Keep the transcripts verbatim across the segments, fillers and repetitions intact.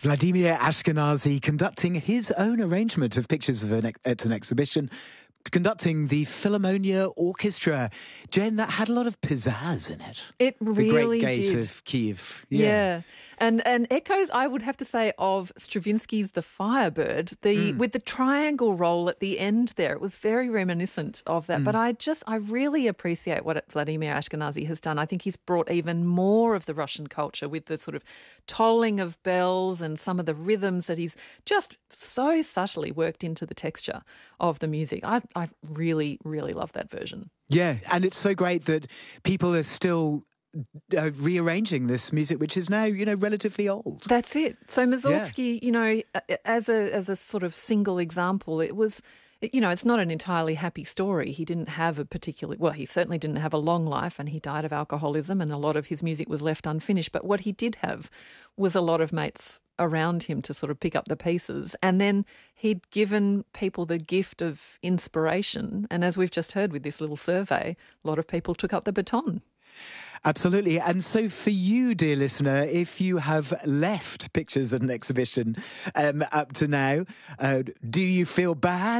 Vladimir Ashkenazy conducting his own arrangement of Pictures of an, at an Exhibition, conducting the Philharmonia Orchestra. Jen, that had a lot of pizzazz in it. It really The Great Gate did. of Kiev. Yeah. Yeah. And and echoes, I would have to say, of Stravinsky's The Firebird, the Mm. with the triangle roll at the end there. It was very reminiscent of that. Mm. But I just, I really appreciate what Vladimir Ashkenazy has done. I think he's brought even more of the Russian culture with the sort of tolling of bells and some of the rhythms that he's just so subtly worked into the texture of the music. I, I really, really love that version. Yeah, and it's so great that people are still uh, rearranging this music, which is now, you know, relatively old. That's it. So Mussorgsky, you know, as a as a sort of single example, it was, you know, it's not an entirely happy story. He didn't have a particular, well, he certainly didn't have a long life, and he died of alcoholism, and a lot of his music was left unfinished. But what he did have was a lot of mates around him to sort of pick up the pieces. And then he'd given people the gift of inspiration. And as we've just heard with this little survey, a lot of people took up the baton. Absolutely. And so for you, dear listener, if you have left Pictures at an Exhibition um, up to now, uh, do you feel bad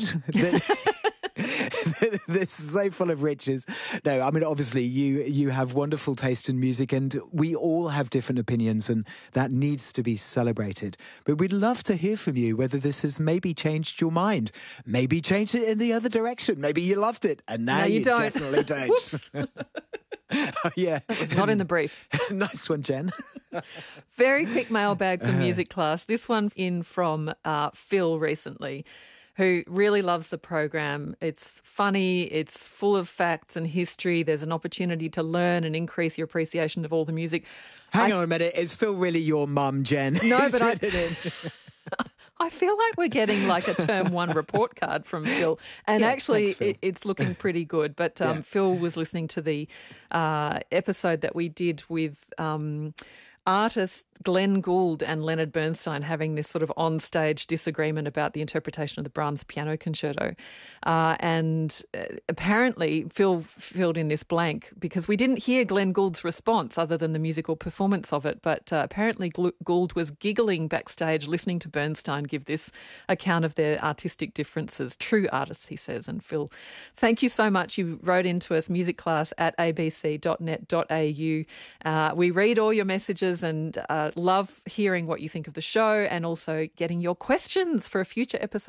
that this is so full of riches? No, I mean, obviously you you have wonderful taste in music, and we all have different opinions, and that needs to be celebrated. But we'd love to hear from you whether this has maybe changed your mind, maybe changed it in the other direction. Maybe you loved it and now No, you you don't. definitely don't. Oh, yeah. That was not in the brief. Nice one, Jen. Very quick mailbag for music class. This one in from uh, Phil recently, who really loves the program. It's funny, it's full of facts and history. There's an opportunity to learn and increase your appreciation of all the music. Hang I, on a minute. Is Phil really your mum, Jen? No, Who's but I... written in? I feel like we're getting like a term one report card from Phil. And Yeah, actually, thanks, Phil. it, it's looking pretty good. But um, Yeah. Phil was listening to the uh, episode that we did with um, artists Glenn Gould and Leonard Bernstein having this sort of on-stage disagreement about the interpretation of the Brahms piano concerto. Uh, and uh, apparently Phil filled in this blank because we didn't hear Glenn Gould's response other than the musical performance of it. But uh, apparently Gould was giggling backstage listening to Bernstein give this account of their artistic differences. True artists, he says. And Phil, thank you so much. You wrote into us, musicclass at a b c dot net dot a u. Uh, we read all your messages and uh, love hearing what you think of the show, and also getting your questions for a future episode.